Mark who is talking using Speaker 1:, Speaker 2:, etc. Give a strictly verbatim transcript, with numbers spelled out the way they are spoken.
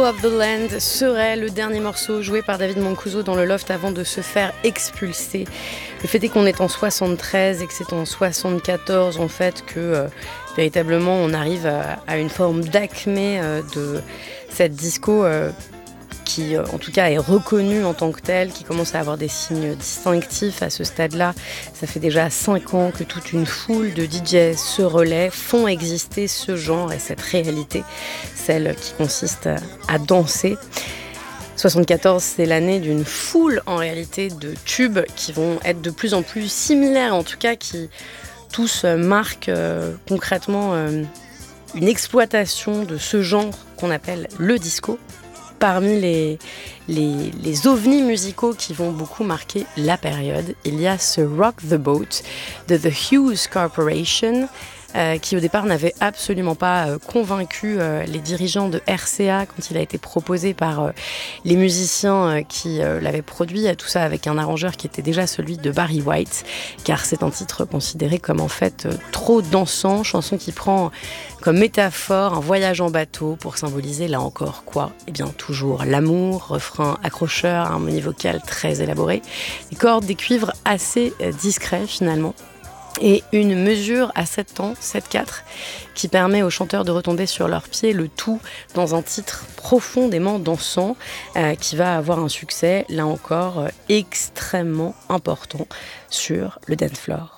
Speaker 1: of the Land serait le dernier morceau joué par David Mancuso dans le loft avant de se faire expulser. Le fait est qu'on est en soixante-treize et que c'est en soixante-quatorze en fait que euh, véritablement on arrive à, à une forme d'acmé euh, de cette disco euh, qui euh, en tout cas est reconnue en tant que telle, qui commence à avoir des signes distinctifs à ce stade-là. Ça fait déjà cinq ans que toute une foule de D J se relaient, font exister ce genre et cette réalité, celle qui consiste à danser. soixante-quatorze, c'est l'année d'une foule en réalité de tubes qui vont être de plus en plus similaires, en tout cas qui tous marquent euh, concrètement euh, une exploitation de ce genre qu'on appelle le disco. Parmi les, les, les ovnis musicaux qui vont beaucoup marquer la période, il y a ce Rock the Boat de The Hughes Corporation, euh, qui au départ n'avait absolument pas euh, convaincu euh, les dirigeants de R C A quand il a été proposé par euh, les musiciens euh, qui euh, l'avaient produit, tout ça avec un arrangeur qui était déjà celui de Barry White, car c'est un titre considéré comme en fait euh, trop dansant, chanson qui prend comme métaphore un voyage en bateau pour symboliser là encore quoi ? Eh bien toujours l'amour, refrain accrocheur, harmonie vocale très élaborée, des cordes, des cuivres assez euh, discrets finalement. Et une mesure à sept temps, sept quatre, qui permet aux chanteurs de retomber sur leurs pieds, le tout dans un titre profondément dansant, euh, qui va avoir un succès, là encore, euh, extrêmement important sur le dance floor.